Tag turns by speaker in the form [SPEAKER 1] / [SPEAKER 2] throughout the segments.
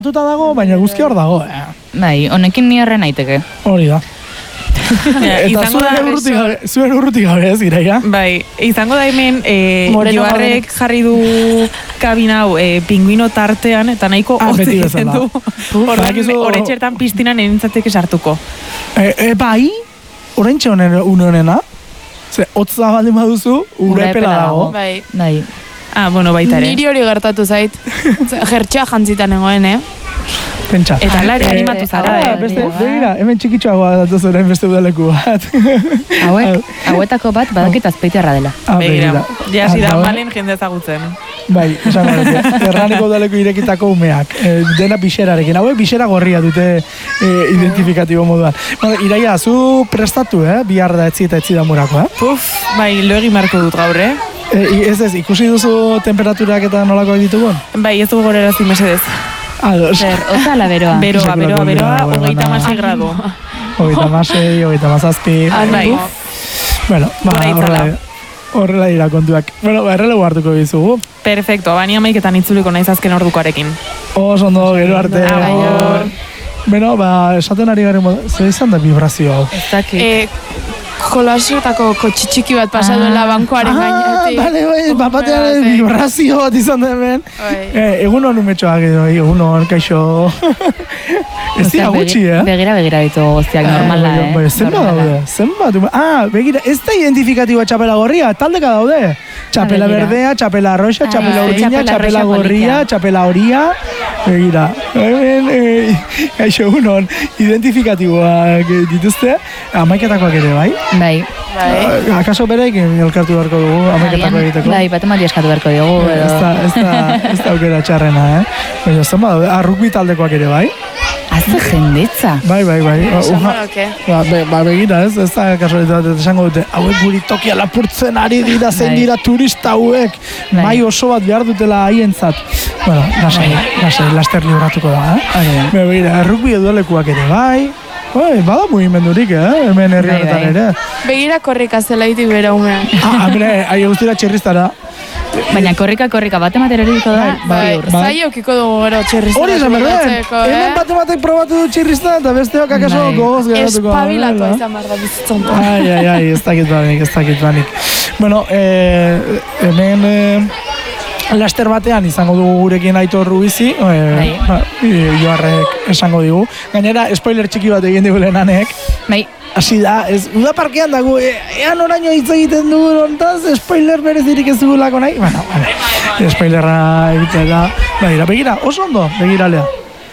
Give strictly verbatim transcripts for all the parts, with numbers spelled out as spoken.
[SPEAKER 1] Tuta dago, baina guzki hor dago, eh?
[SPEAKER 2] Bai, honekin ni erre naiteke.
[SPEAKER 1] Hori da. Eta zuen urrutik gabe, zuen urrutik gabe ez, Iraia?
[SPEAKER 3] Bai, izango da hemen, e, Joarrek jarri du kabina hau e, pingüino tartean, eta nahiko
[SPEAKER 1] ah,
[SPEAKER 3] hotz egiten du. Horren txertan piztinan enintzateke sartuko.
[SPEAKER 1] E, e, bai, horren txonen unionena, ze, hotza baldin baduzu, ura epela dago.
[SPEAKER 4] Bai.
[SPEAKER 2] Bai.
[SPEAKER 3] Ah, bueno, baita ere.
[SPEAKER 4] Niri hori gertatu zait. Jertxea jantzitan egoen, eh?
[SPEAKER 1] Pentsa.
[SPEAKER 3] Eta lari animatu zara,
[SPEAKER 1] eh? Beste, begira, hemen txikitxoagoa datu zoren beste udaleku bat.
[SPEAKER 2] Hauek, hauetako bat badakit azpeitiarra dela.
[SPEAKER 1] Ah,
[SPEAKER 3] begira, jasi da malen jende ezagutzen.
[SPEAKER 1] Bai, esan gara, erraniko udaleku irekitako umeak. Eh, dena bixerarekin. Hauek bixera gorria dute eh, identifikatibo moduan. Bueno, Iraia, zu prestatu, eh? Bihar da etzi eta etzi da murako, eh?
[SPEAKER 3] Puf, bai, lo egin marko dut gaur, eh?
[SPEAKER 1] E, ez ez, ikusi duzu temperaturak eta nolakoak ditugun?
[SPEAKER 3] Bai, ez dugu gorera zi mesedez.
[SPEAKER 1] Ados.
[SPEAKER 2] Zer, otza ala beroa?
[SPEAKER 3] Beroa, beroa, beroa, hogeita masei gradu.
[SPEAKER 1] Hogeita masei, hogeita mazazpi.
[SPEAKER 3] Bai.
[SPEAKER 1] Bueno, ba, horrela, horrela dira kontuak. Bueno, ba, errelegu hartuko dizugu.
[SPEAKER 3] Perfecto, bani amaiketan itzuliko naiz azken ordukoarekin.
[SPEAKER 1] Oso ondo, gero arte.
[SPEAKER 3] Agur.
[SPEAKER 1] Bueno, ba, esaten ari garen modu, zer izan da vibrazio hau?
[SPEAKER 2] Ez dakit.
[SPEAKER 4] Eh, kolasiotako kotxitxiki bat pasaduela bankoaren gainetik.
[SPEAKER 1] Ah, bale, bai, bapatean vibrazio bat izan da hemen. Eh, egun hon umetxoak edo, egun hon, kaixo. Ez dira gutxi, eh?
[SPEAKER 2] Begira, begira ditu guztiak normala, eh?
[SPEAKER 1] Bai, zenbat daude, zenbat. Ah, begira, ez da identifikatiboa txapela gorria, taldeka daude. Txapela berdea, txapela arroxa, txapela urdina, txapela gorria, txapela horia. Begira, hemen, kaixo, egun hon, identifikatiboak dituzte, amaiketakoak ere, bai?
[SPEAKER 2] Bai.
[SPEAKER 1] Bai. Akaso berekin elkartu beharko dugu, amaiketako egiteko?
[SPEAKER 2] Bai, bat emati eskatu beharko dugu.
[SPEAKER 1] Ez da, ez da, ez da aukera txarrena, eh? Baina, zen bada, ah, rugby taldekoak ere, bai?
[SPEAKER 2] Azte jendetza.
[SPEAKER 1] Bai, bai, bai.
[SPEAKER 4] Zamonoke.
[SPEAKER 1] Ba, be, ba, begira, ez? Ez da kasualitate bat esango dute. Hauek guri tokia lapurtzen ari dira, zein dira turista hauek. Bai oso bat behar dutela haientzat. Bueno, nasai, nasai, laster libratuko da, eh? Be, begira, rugby edolekuak ere, bai? Bai, bada mugimendurik, eh? Hemen herri honetan ere.
[SPEAKER 4] Begira korrika zela iti bera umea.
[SPEAKER 1] Ah, hambre, ahi guztira txerriztara.
[SPEAKER 2] Baina korrika, korrika, bate matera erudiko da.
[SPEAKER 4] Bai, zai okiko dugu gero txerriztara.
[SPEAKER 1] Hori esan berden, hemen bate batek probatu du txerriztara eta besteok akaso gogoz geratuko.
[SPEAKER 4] Espabilatu izan behar da bizitzon.
[SPEAKER 1] Ai, ai, ai, ez dakit banik, ez dakit banik. Bueno, eh, hemen... Eh, laster batean izango dugu gurekin Aitor Rubizi, eh, ba, Joarrek esango digu. Gainera, spoiler txiki bat egin digu lehenanek.
[SPEAKER 2] Bai.
[SPEAKER 1] Hasi da, ez, uda parkean dago, e, ean oraino hitz egiten dugu ontaz, spoiler berezirik ez dugulako nahi. Bueno, vale, spoilerra egitea da. Begira, begira, oso ondo, begiralea.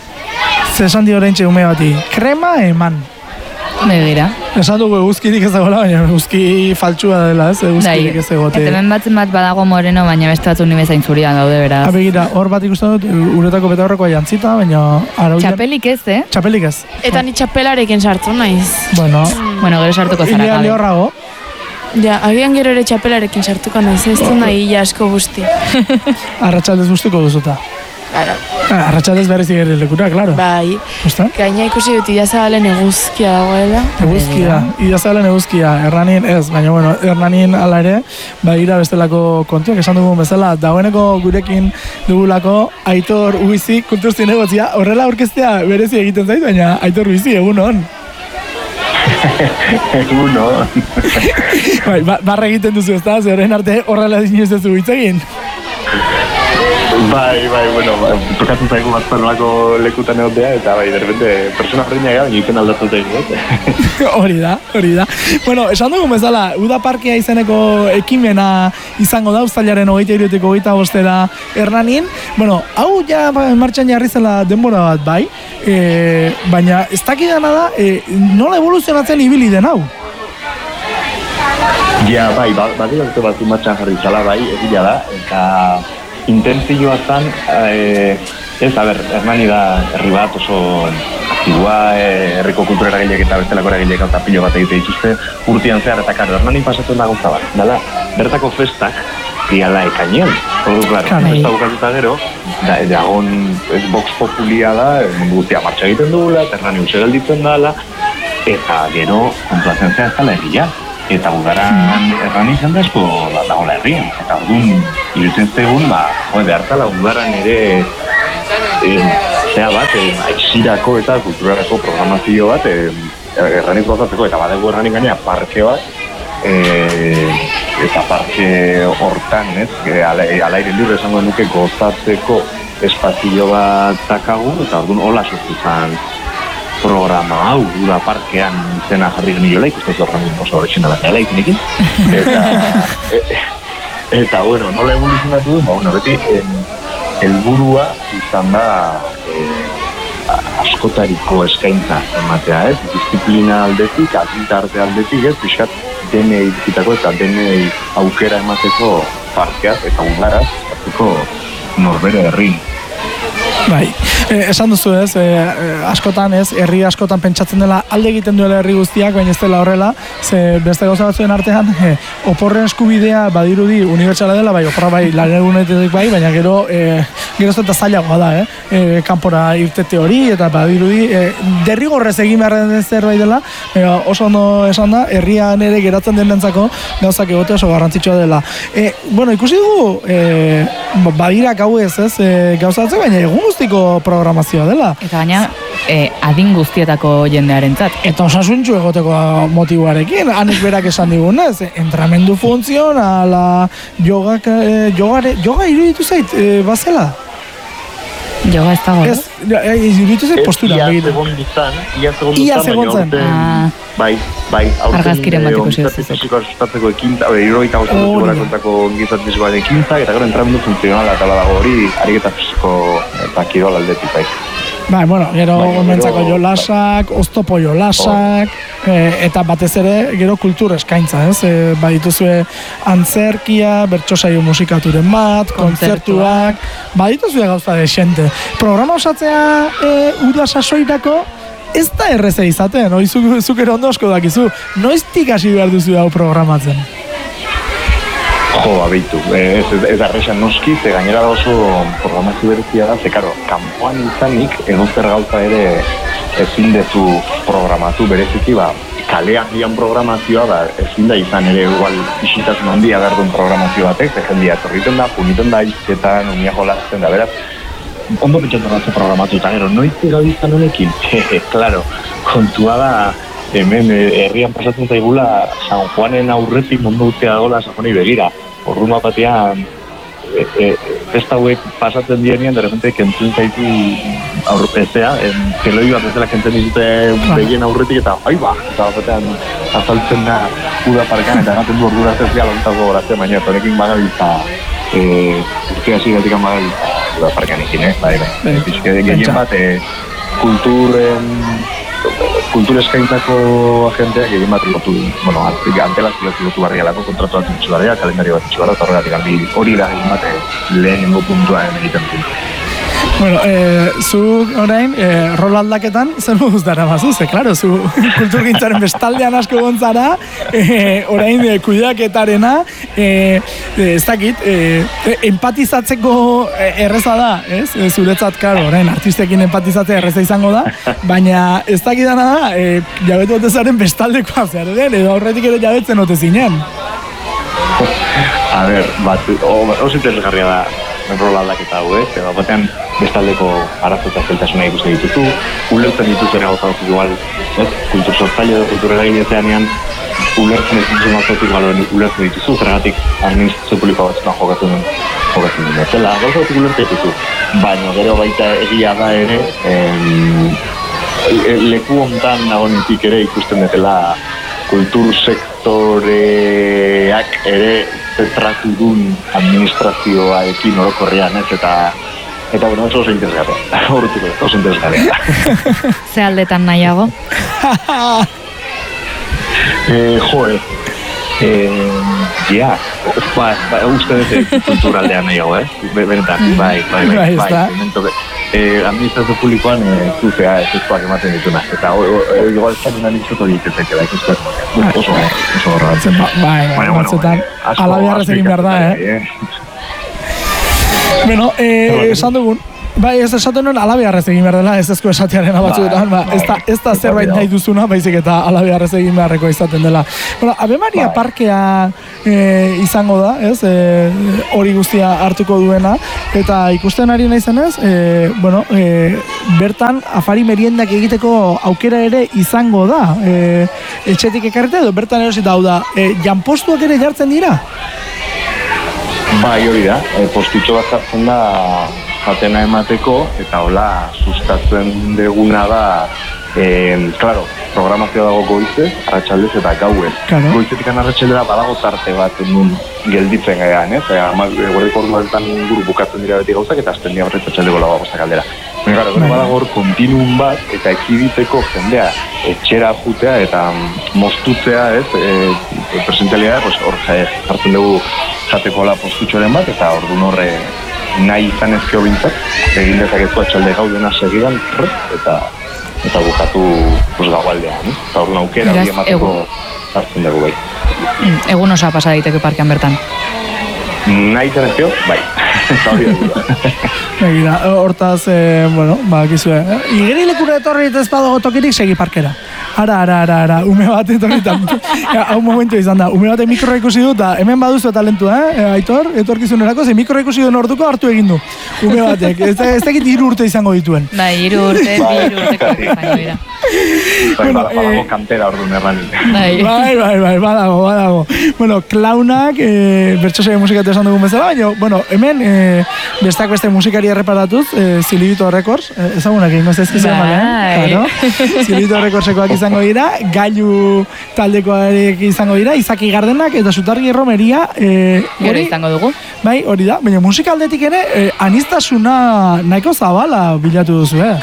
[SPEAKER 1] Zesan dio oraintxe ume bati, krema eman.
[SPEAKER 2] Begira.
[SPEAKER 1] Esan dugu eguzkirik ez dagoela, baina eguzki faltsua dela, ez, eguzkirik ez egote.
[SPEAKER 2] Eta hemen batzen bat badago moreno, baina beste batzu nime zain zurian daude, beraz.
[SPEAKER 1] Ha, begira, hor bat ikusten dut, uretako betaurrekoa jantzita, baina... Araudian...
[SPEAKER 2] Txapelik ez, eh?
[SPEAKER 1] Txapelik ez.
[SPEAKER 4] Eta ni txapelarekin sartu naiz.
[SPEAKER 1] Bueno,
[SPEAKER 2] mm. bueno gero sartuko zara
[SPEAKER 1] gabe. Ilean lehorrago.
[SPEAKER 4] Ja, agian gero ere txapelarekin sartuko naiz, ez du nahi ja asko guzti.
[SPEAKER 1] Arratxaldez guztiko duzuta.
[SPEAKER 4] Claro.
[SPEAKER 1] Arratxaldez berriz igeri lekura, claro.
[SPEAKER 4] Bai.
[SPEAKER 1] Usta?
[SPEAKER 4] Gaina ikusi dut idazabalen eguzkia dagoela.
[SPEAKER 1] Eguzkia, idazabalen eguzkia, Hernanin ez, baina bueno, Hernanin ala ere, bagira bestelako kontuak esan dugun bezala, dagoeneko gurekin dugulako Aitor Ubizi kulturzinegotzia, horrela aurkeztea berezi egiten zait, baina Aitor Ubizi, egun hon.
[SPEAKER 5] Egun hon.
[SPEAKER 1] Bai, barra egiten duzu ez da, zeren arte horrela zinez ez du hitz egin.
[SPEAKER 5] Bai, bai, bueno, tokatzen zaigu bat zanolako lekutan egotea, eta bai, derbente, persona horreina gara, egiten aldatu egin,
[SPEAKER 1] Hori da, hori da. Bueno, esan dugu bezala, Uda Parkea izeneko ekimena izango da, uztailaren hogeita hirutik hogeita bostera Hernanin. Bueno, hau ja martxan jarri zela denbora bat, bai, e, baina ez dakidana da, e, nola evoluzionatzen ibili den hau?
[SPEAKER 5] Ja, bai, bat egin bat martxan jarri zela, bai, egia da, eta... Intentzioa zan, eh, ez, a ber, Hernani da herri bat oso aktibua, eh, herriko kulturera gileak eta bestelako eragileak eta pilo bat egite dituzte urtean zehar, eta karo, Hernanin pasatzen da gauza bat. Dala, bertako festak, diala ekainean. Ordu, klaro, festa bukatuta gero, da, dagon, ez, box populia da, mundu guztia martxa egiten dugula, eta Hernani utxe gelditzen dala, eta gero, kontuatzen zehar ez dala egia. Eta udaran erran izan da esko dagoela herrien. Eta orduan, irutzen zegoen, ba, joe, behartala udaran ere e, zea bat, aizirako eta kulturarako programazio bat, erranik gozatzeko, eta badego erranik gainea parke bat, eta parke hortan, ez, alaire libre esango nuke gozatzeko espazio bat dakagu, eta orduan hola sortu zen programa hau, Uda Parkean izena jarri geniola, ikusten zorran oso originala dela ikunekin. Eta, eta, bueno, nola evoluzionatu du, ba, bueno, beti, helburua izan da askotariko eskaintza ematea, ez? Disiplina aldetik, agintarte aldetik, ez? Piskat, denei bizitako eta denei aukera emateko parkeaz eta ungaraz, hartuko norbere herri.
[SPEAKER 1] Bai, eh, esan duzu ez, eh, askotan ez, herri askotan pentsatzen dela alde egiten duela herri guztiak, baina ez dela horrela, ze beste gauza batzuen artean, eh, oporren eskubidea badirudi unibertsala dela, bai, oporra bai, lanegunetik bai, baina gero, eh, gero ez eta zailagoa da, eh, eh, kanpora irtete hori, eta badirudi, eh, derrigorrez egin beharren zerbait dela, eh, oso ondo esan da, herrian ere geratzen denentzako gauzak egote oso garrantzitsua dela. Eh, bueno, ikusi dugu, eh, badirak hau ez, ez, eh, gauza batzuk, baina egun guztiko programazioa dela.
[SPEAKER 2] Eta baina, eh, adin guztietako jendearentzat.
[SPEAKER 1] Eta osasuntxu egoteko motibuarekin, hanik berak esan digunez, entramendu funtzionala, yoga, eh, yoga, yoga iruditu zait, eh, bazela?
[SPEAKER 2] Yoga ez dago,
[SPEAKER 1] ez? Ez, iruditu zait postura.
[SPEAKER 5] Ia segon ditzan, ia segon
[SPEAKER 1] Ia segon zen.
[SPEAKER 5] Bai, bai,
[SPEAKER 2] argazkiren bat ikusi dut.
[SPEAKER 5] Ongizat sustatzeko ekintza, irogeita gozatu gora kontako ongizat bizikoan ekintza, eta gero entramendu funtzionala eta badago hori, ariketa fisiko eta kirol aldetik, bai.
[SPEAKER 1] Bai, bueno, gero gomentzako jolasak, oztopo jolasak, eh, eta batez ere gero kultur eskaintza, ez? Eh, badituzue antzerkia, bertsosaio musikaturen bat, kontzertuak, badituzue gauza de xente. Programa osatzea eh, uda sasoirako, ez da erreza izaten, hori zuk, zuk ero ondo asko dakizu. Noiztik hasi behar duzu hau programatzen?
[SPEAKER 5] Jo, abitu, ez, ez, ez arrexan noski, ze gainera da oso programazio berezia da, ze karo, kanpoan izanik, edozer gauza ere ezin dezu programatu bereziki, ba, kalean dian programazioa, ba, ezin da izan ere igual isitasun handia behar duen programazio batek, ze jendia etorriten da, puniten da, izketan, unia jolazten da, beraz, ondo pentsatu batzu programatu, eta gero, noiz gaudizan honekin? Hehe, klaro, kontua da, hemen herrian pasatzen zaigula San Juanen aurretik mundu guztia dagoela San Juanei begira. Orduan batean e, e, festa hauek pasatzen dienean, de repente kentzen zaitu aurrezea, teloi bat ezela kentzen ditute begien aurretik eta ai ba, eta batean azaltzen da Uda Parkean eta gaten du ordura zezia lontako horatzen, baina honekin bagabiltza urte hasieratik bagabiltza Uda Parkeanekin, eh? Bai, bai. Gehien bat kulturen kultur eskaintzako agenteak egin bat lotu, bueno, antelazioak lotu barrialako, kontratu bat itxu barria, kalendario bat itxu barria, eta horregatik hori da egin bat lehenengo puntuan egiten du.
[SPEAKER 1] Bueno, eh, zu orain, eh, rol aldaketan, zer moduz dara bazu, ze, klaro, zu kulturgintzaren bestaldean asko gontzara, eh, orain eh, kudeaketarena, eh, ez dakit, eh, empatizatzeko erreza da, ez? Zuretzat, klaro, orain, artistekin empatizatzea erreza izango da, baina ez dakitana da, eh, jabetu otezaren bestaldekoa zer den, edo aurretik ere jabetzen ote zinen.
[SPEAKER 5] A ber, bat, oso interesgarria da, rol aldaketa hau, ez? Eta batean bestaldeko arazo eta zeltasuna ikusten dituzu, ulertzen dituzu ere gauza batzuk igual, ez? Kultur sortzaile edo kulturera ginezeanean, ulertzen ez dituzu gauzatik baloren ulertzen dituzu, zergatik administrazio publiko batzutan jokatzen jokatzen dut. Zela, gauza batzuk ulertzen dituzu, baina gero baita egia da ere, em, leku hontan nagonetik ere ikusten dutela kultur sektoreak ere zentratu duen administrazioarekin orokorrean, ez, eta eta, bueno, oso oso interesgarria. Horretuko, oso interesgarria.
[SPEAKER 2] Ze aldetan nahiago?
[SPEAKER 5] eh, joe, eh, ja, ba, ba, uste dut kulturaldean nahiago, eh? Benetan, bai, bai, bai, bai, bai, Eh, administrazio publikoan eh, zuzea ezkoak ematen dituna. Eta igual zaten anitzuto ditzetek, da ezkoak oso oso horretzen.
[SPEAKER 1] Bai, bai, batzutan ala beharrez egin behar da, eh? Bueno, esan dugun, Bai, ez esaten nuen alabeharrez egin behar dela, ez ezko esatearen abatzuetan, ba, ez da, ez da zerbait nahi duzuna, baizik eta alabeharrez egin beharreko izaten dela. Bueno, Ave Maria parkea e, izango da, ez, e, hori guztia hartuko duena, eta ikusten ari naizenez, e, bueno, e, bertan afari meriendak egiteko aukera ere izango da, e, etxetik ekarrete edo, bertan erosita hau da, e, janpostuak ere jartzen dira?
[SPEAKER 5] Bai, hori da, e, postitxo bat hartzen da jatena emateko, eta hola sustatzen deguna da, e, claro, programazioa dago goizez, arratsaldez eta gauez. Claro. Goizetik arratsaldera badago tarte bat nun gelditzen gaian, ez? Guardiko orduan inguru bukatzen dira beti gauzak, eta azten dira arratsaldeko lagoa bostak aldera. Baina, claro, gero badago hor kontinuum bat, eta ekibiteko jendea etxera jutea eta mostutzea, ez? E, presentaliada, pues, hor jartzen dugu jateko la postutxoren bat, eta orduan horre nahi izan ezkeo bintzat, egin dezakezu atxalde gaudena segidan, eta eta bukatu pues, gaualdean, eh? Eta orduan aukera hori emateko hartzen dugu bai.
[SPEAKER 2] Egun osa pasa daiteke parkean bertan?
[SPEAKER 5] Nahi izan ezkeo, bai. Eta hori da.
[SPEAKER 1] Egira, hortaz, eh, bueno, ba, gizue, eh? Igeri lekura etorri eta ez badago tokirik segi parkera. Ara, ara, ara, ara, ume bat etorritan. Hau momentu izan da, ume bat mikroa ikusi du, eta hemen baduzu talentua, eh? Aitor, etorkizunerako, ze mikroa ikusi duen orduko hartu egin du. Ume batek, ez dakit hiru urte izango dituen.
[SPEAKER 2] Bai, hiru urte, hiru urteko izango dira.
[SPEAKER 5] Bueno, badago kantera orduan erranik.
[SPEAKER 1] Bai, bai, bai, badago, badago. Bueno, klaunak, eh, bertxosei musikatu esan dugun bezala, baina, bueno, hemen, eh, bestak beste musikari erreparatuz, eh, Zilibito Records, eh, ezagunak egin gozez kizuen, claro. Zilibito Recordsekoak izango dira, Gailu taldekoarek izango dira, Izaki Gardenak eta Sutargi Erromeria. Eh,
[SPEAKER 2] Gero izango dugu.
[SPEAKER 1] Bai, hori da, baina musikaldetik ere, eh, anistasuna nahiko zabala bilatu duzu, eh?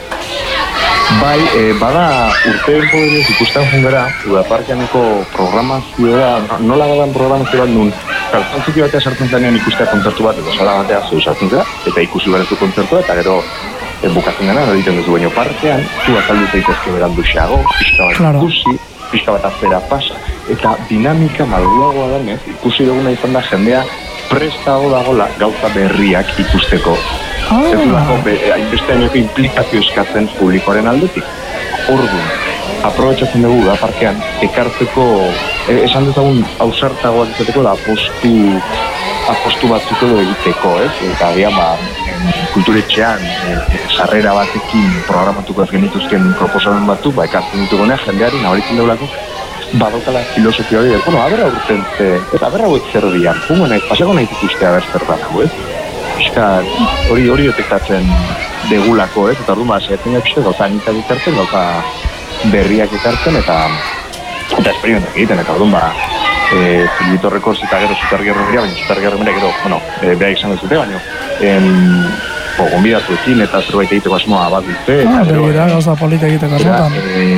[SPEAKER 5] Bai, e, bada urteen poderioz ikusten jungera, Udaparkeaneko programazioa, nola badan programazioa bat nun, zantziki batea sartzen zanean ikustea kontzertu bat, eta sala batea zeu sartzen zera, eta ikusi barezu kontzertua, eta gero e, bukatzen dena, egiten duzu baino parkean, zu azaldu zaitezke berandu xago, pixka bat claro. Ikusi, pixka bat azera pasa, eta dinamika malguagoa danez, ikusi duguna izan da jendea prestago dagola gauza berriak ikusteko. Ah. Ez dudako, hainbeste hainoko implikazio eskatzen publikoaren aldetik. Orduan, aprobetxatzen dugu da parkean, ekartzeko, esan dezagun ausartagoak izateko da apostu, apostu batzuk edo egiteko, ez? Eta dian, ba, kulturetxean, e, sarrera batekin programatuko ez genituzken proposamen batzuk, ba, ekartzen ditugunea, jendeari nabaritzen deulako, badokala filosofia hori, bueno, abera urten ze, ez, abera hauek zer dian, fungo nahi, pasako nahi ikustea ber zer dago, ez? Piskat, hori hori detektatzen degulako, ez? Eta orduan, saiatzen gaitu, gauza anitzak ikartzen, gauza berriak ikartzen, eta eta esperimentak egiten, eta orduan, ba, e, Zilibito Records eta gero Sutargi Erromeria, baina Sutargi Erromeria gero, bueno, e, beha izan duzute, baina, em, bo, gonbidatuekin eta zerbait egiteko asmoa bat dute.
[SPEAKER 1] Ah, begira, gauza polita egiteko asmotan.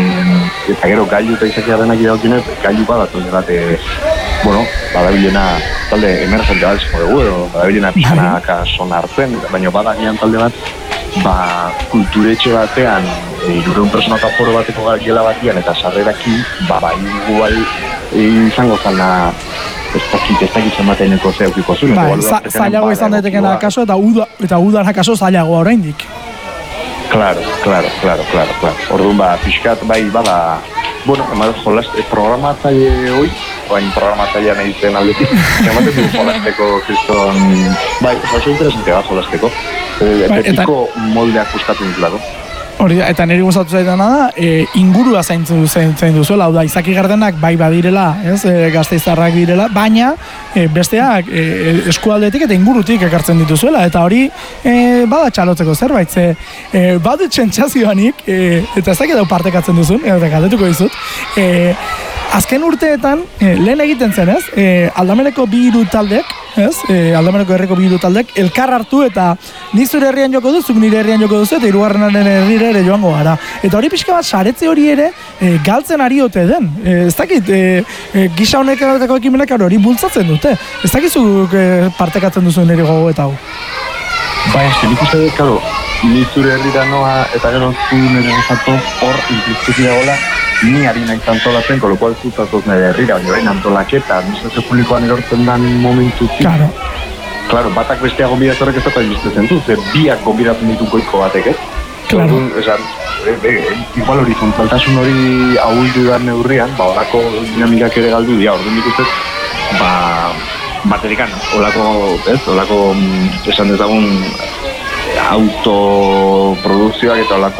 [SPEAKER 5] E, eta gero, Gailu eta Izaki Gardenak idaukinez, Gailu badatu bat, e, bueno, badabilena talde emergente bat ziko dugu, edo badabilena pixanaka sona hartzen, baina badagian talde bat, ba, kulturetxe batean, hirureun persona eta foro bateko gela batian, eta sarrerakin, ba, ba, igual izango zana, ez dakit, ez dakit zenbateneko zeukiko zuen.
[SPEAKER 1] Ba, zailago izan daitekena akaso, eta uda, eta udan akaso zailago oraindik.
[SPEAKER 5] Claro, claro, claro, claro, claro. Orduan, ba, pixkat, bai, bada, bueno, ematez jolast, programatzaile hoi, oain programatzailea nahi zen aldetik, ematez du jolasteko kriston, bai, oso interesantea da jolasteko, etiko moldeak gustatu ditulako.
[SPEAKER 1] Hori da, eta niri gustatu zaitana da, e, ingurua zaintzen zain duzuela, hau da, Izaki Gardenak bai badirela, ez, e, Gasteiztarrak direla, baina e, besteak e, eskualdetik eta ingurutik ekartzen dituzuela, eta hori e, bada txalotzeko zerbait, ze e, badu txentsazioanik, e, eta ez dakit hau partekatzen duzun, eta galdetuko dizut, e, azken urteetan, e, lehen egiten zen, ez, e, Aldameneko bi hiru taldek, ez, e, Aldameneko herriko bi hiru taldek, elkar hartu eta ni zure herrian joko duzuk, nire herrian joko duzu, eta hirugarrenaren herrira ere joango gara. Eta hori pixka bat, saretze hori ere, e, galtzen ari ote den. E, ez dakit, e, e, gisa honekateko ekimenak hori bultzatzen dute. Ez dakizuk e, partekatzen duzu nire gogo eta hau.
[SPEAKER 5] Ba, ez, nik uste dut, karo, ni zure herrira noa eta gero zu nire gozatu hor implizituki dagoela, ni ari nahi antolatzen, kolokoa ez dut azuz nire herrira, baina baina antolaketa, administrazio publikoan erortzen dan momentutik.
[SPEAKER 1] Claro.
[SPEAKER 5] claro, batak bestea gonbidatorrek ez dagoen bizte zentu, ze biak gonbidatzen ditu goiko batek, ez?
[SPEAKER 1] Claro.
[SPEAKER 5] Esan, e, e, igual horizontaltasun hori ahuldu da neurrian, ba, olako dinamikak ere galdu dira, orduan nik ustez, ba, baterikan, olako, ez, olako, esan dezagun, autoprodukzioak eta olako